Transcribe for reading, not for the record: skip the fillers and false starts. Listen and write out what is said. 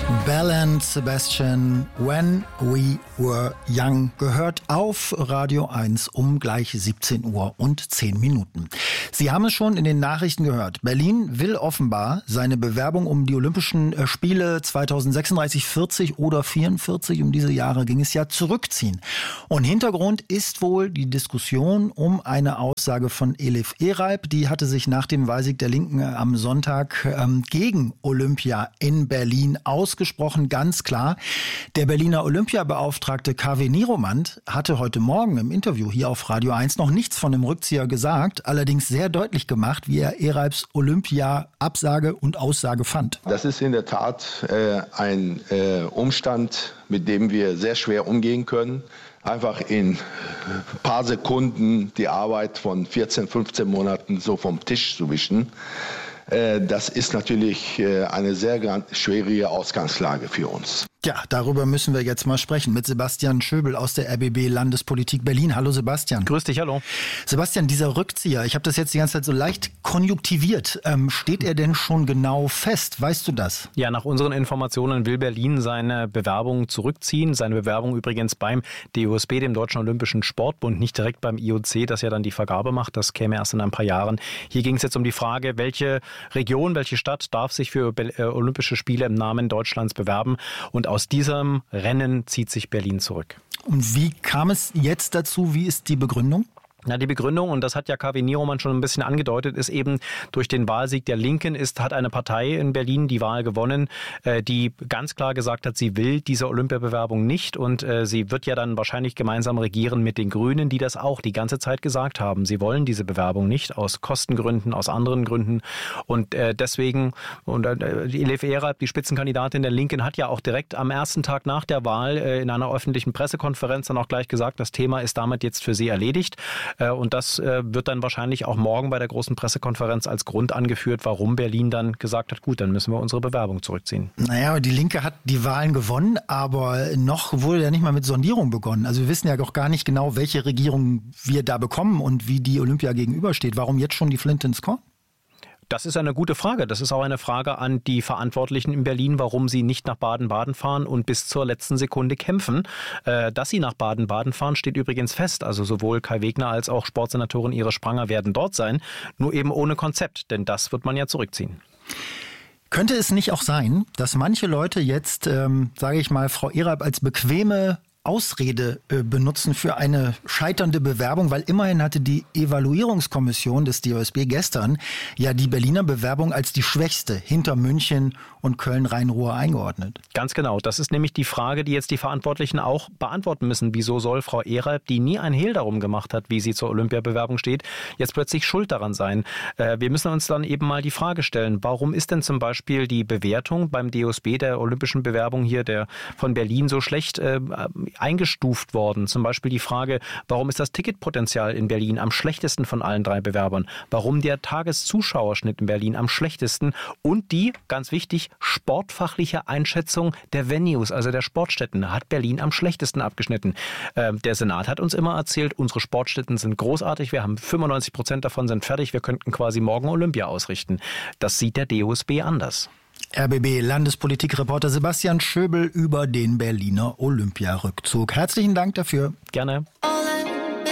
Bell and Sebastian, When We Were Young, gehört auf Radio 1 um gleich 17 Uhr und 10 Minuten. Sie haben es schon in den Nachrichten gehört. Berlin will offenbar seine Bewerbung um die Olympischen Spiele 2036, 40 oder 44, um diese Jahre ging es ja, zurückziehen. Und Hintergrund ist wohl die Diskussion um eine Aussage von Elif Ereib. Die hatte sich nach dem Wahlsieg der Linken am Sonntag gegen Olympia in Berlin ausgesprochen, ganz klar. Der Berliner Olympiabeauftragte Kaveh Niromand hatte heute Morgen im Interview hier auf Radio 1 noch nichts von dem Rückzieher gesagt, allerdings sehr deutlich gemacht, wie er Ereibs Olympia-Absage und Aussage fand. Das ist in der Tat ein Umstand, mit dem wir sehr schwer umgehen können. Einfach in ein paar Sekunden die Arbeit von 14, 15 Monaten so vom Tisch zu wischen. Das ist natürlich eine sehr schwierige Ausgangslage für uns. Ja, darüber müssen wir jetzt mal sprechen mit Sebastian Schöbel aus der RBB Landespolitik Berlin. Hallo Sebastian. Grüß dich, hallo. Sebastian, dieser Rückzieher, ich habe das jetzt die ganze Zeit so leicht konjunktiviert. Steht er denn schon genau fest? Weißt du das? Ja, nach unseren Informationen will Berlin seine Bewerbung zurückziehen. Seine Bewerbung übrigens beim DOSB, dem Deutschen Olympischen Sportbund, nicht direkt beim IOC, das ja dann die Vergabe macht. Das käme erst in ein paar Jahren. Hier ging es jetzt um die Frage, welche Region, welche Stadt darf sich für Olympische Spiele im Namen Deutschlands bewerben. Und aus diesem Rennen zieht sich Berlin zurück. Und wie kam es jetzt dazu? Wie ist die Begründung? Na, die Begründung, und das hat ja Kaveh Niromand schon ein bisschen angedeutet, ist eben durch den Wahlsieg der Linken hat eine Partei in Berlin die Wahl gewonnen, die ganz klar gesagt hat, sie will diese Olympiabewerbung nicht und sie wird ja dann wahrscheinlich gemeinsam regieren mit den Grünen, die das auch die ganze Zeit gesagt haben. Sie wollen diese Bewerbung nicht, aus Kostengründen, aus anderen Gründen und deswegen, und Elif Ereib, die Spitzenkandidatin der Linken, hat ja auch direkt am ersten Tag nach der Wahl in einer öffentlichen Pressekonferenz dann auch gleich gesagt, das Thema ist damit jetzt für sie erledigt. Und das wird dann wahrscheinlich auch morgen bei der großen Pressekonferenz als Grund angeführt, warum Berlin dann gesagt hat, gut, dann müssen wir unsere Bewerbung zurückziehen. Naja, die Linke hat die Wahlen gewonnen, aber noch wurde ja nicht mal mit Sondierung begonnen. Also wir wissen ja doch gar nicht genau, welche Regierung wir da bekommen und wie die Olympia gegenübersteht. Warum jetzt schon die Flinte ins Korn? Das ist eine gute Frage. Das ist auch eine Frage an die Verantwortlichen in Berlin, warum sie nicht nach Baden-Baden fahren und bis zur letzten Sekunde kämpfen. Dass sie nach Baden-Baden fahren, steht übrigens fest. Also sowohl Kai Wegner als auch Sportsenatorin Iris Spranger werden dort sein, nur eben ohne Konzept, denn das wird man ja zurückziehen. Könnte es nicht auch sein, dass manche Leute jetzt, sage ich mal, Frau Ereib als bequeme Ausrede benutzen für eine scheiternde Bewerbung, weil immerhin hatte die Evaluierungskommission des DOSB gestern ja die Berliner Bewerbung als die schwächste hinter München und Köln-Rhein-Ruhr eingeordnet. Ganz genau. Das ist nämlich die Frage, die jetzt die Verantwortlichen auch beantworten müssen. Wieso soll Frau Ereib, die nie ein Hehl darum gemacht hat, wie sie zur Olympiabewerbung steht, jetzt plötzlich schuld daran sein? Wir müssen uns dann eben mal die Frage stellen, warum ist denn zum Beispiel die Bewertung beim DOSB der olympischen Bewerbung hier von Berlin so schlecht eingestuft worden? Zum Beispiel die Frage, warum ist das Ticketpotenzial in Berlin am schlechtesten von allen 3 Bewerbern? Warum der Tageszuschauerschnitt in Berlin am schlechtesten? Und die, ganz wichtig, sportfachliche Einschätzung der Venues, also der Sportstätten, hat Berlin am schlechtesten abgeschnitten. Der Senat hat uns immer erzählt, unsere Sportstätten sind großartig, wir haben 95% davon sind fertig, wir könnten quasi morgen Olympia ausrichten. Das sieht der DOSB anders. RBB Landespolitikreporter Sebastian Schöbel über den Berliner Olympiarückzug. Herzlichen Dank dafür. Gerne.